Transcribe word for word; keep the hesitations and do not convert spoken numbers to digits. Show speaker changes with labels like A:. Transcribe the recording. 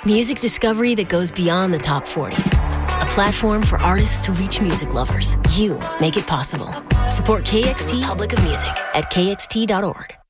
A: Music discovery that goes beyond the top forty. A platform for artists to reach music lovers. You make it possible. Support K X T Public of Music at K X T dot org.